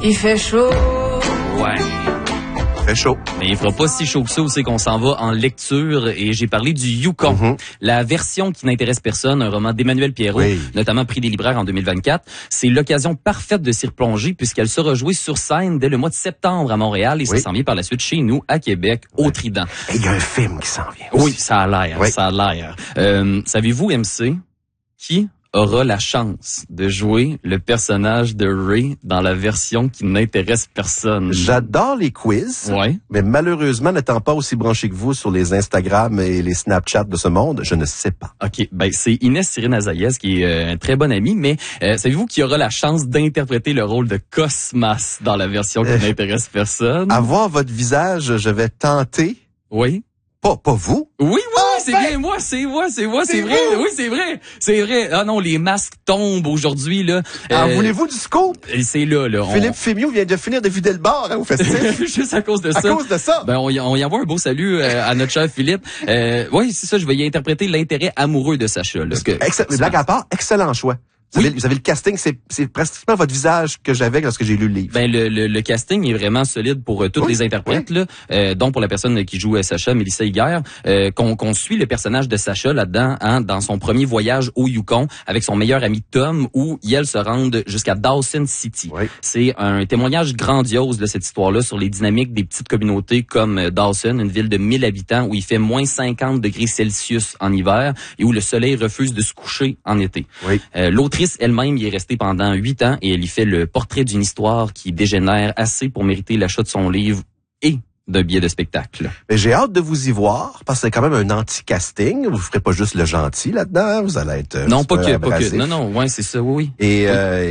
Il fait chaud. Ouais. Très chaud. Mais il fera pas si chaud que ça, c'est qu'on s'en va en lecture et j'ai parlé du Yukon. La version qui n'intéresse personne, un roman d'Emmanuel Pierrot, notamment prix des libraires en 2024. C'est l'occasion parfaite de s'y replonger puisqu'elle sera jouée sur scène dès le mois de septembre à Montréal et ça s'en vient par la suite chez nous à Québec, au Trident. Et il y a un film qui s'en vient aussi. Oui, ça a l'air. Savez-vous, MC, qui aura la chance de jouer le personnage de Ray dans la version qui n'intéresse personne? J'adore les quiz, mais malheureusement, n'étant pas aussi branché que vous sur les Instagram et les Snapchat de ce monde, je ne sais pas. OK, c'est Inès Cyrine Azaïez qui est un très bon ami, mais savez-vous qui aura la chance d'interpréter le rôle de Cosmas dans la version qui n'intéresse personne? À voir votre visage, je vais tenter. Oui. Pas vous? Oui, c'est bien moi, c'est vrai. Oui, c'est vrai. Ah non, les masques tombent aujourd'hui, là. Voulez-vous du scoop? C'est là. Philippe Fémieux vient de finir de vider le bar au festif. Juste à cause de ça. À cause de ça? On y envoie un beau salut à notre cher Philippe. Oui, c'est ça, je vais y interpréter l'intérêt amoureux de Sacha. Là, blague à part, excellent choix. Vous avez le casting, c'est pratiquement votre visage que j'avais lorsque j'ai lu le livre. Le casting est vraiment solide pour tous les interprètes, là, dont pour la personne qui joue Sacha, Mélissa Higuère, qu'on suit le personnage de Sacha là-dedans, dans son premier voyage au Yukon avec son meilleur ami Tom, où ils se rendent jusqu'à Dawson City. C'est un témoignage grandiose de cette histoire-là sur les dynamiques des petites communautés comme Dawson, une ville de 1000 habitants où il fait moins 50 degrés Celsius en hiver et où le soleil refuse de se coucher en été. L'autrice elle-même y est restée pendant 8 ans et elle y fait le portrait d'une histoire qui dégénère assez pour mériter l'achat de son livre et d'un billet de spectacle. Mais j'ai hâte de vous y voir parce que c'est quand même un anti-casting. Vous ferez pas juste le gentil là-dedans. Vous allez être non, pas que. Non, ouais, c'est ça, oui. Et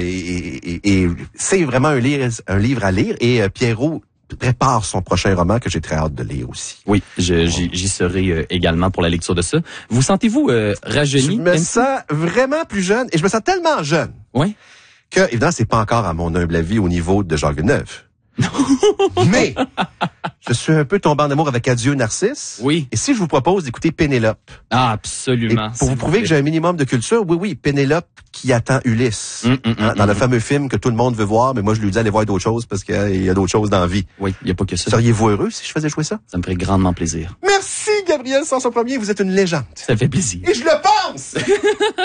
c'est vraiment un livre à lire. Et Pierrot prépare son prochain roman que j'ai très hâte de lire aussi. Oui, j'y serai également pour la lecture de ça. Vous sentez-vous rajeuni? Je me sens vraiment plus jeune et je me sens tellement jeune. Oui. Que, évidemment, c'est pas encore à mon humble avis au niveau de Jacques Villeneuve. Mais je suis un peu tombé en amour avec Adieu Narcisse. Oui. Et si je vous propose d'écouter Pénélope? Ah, absolument. Et pour vous prouver que j'ai un minimum de culture, oui, Pénélope qui attend Ulysse. Dans le fameux film que tout le monde veut voir, mais moi je lui dis allez voir d'autres choses parce qu'il y a d'autres choses dans la vie. Oui, il y a pas que ça. Seriez-vous heureux si je faisais jouer ça? Ça me ferait grandement plaisir. Merci Gabriel Sanson-Premier, vous êtes une légende. Ça fait plaisir. Et je le pense!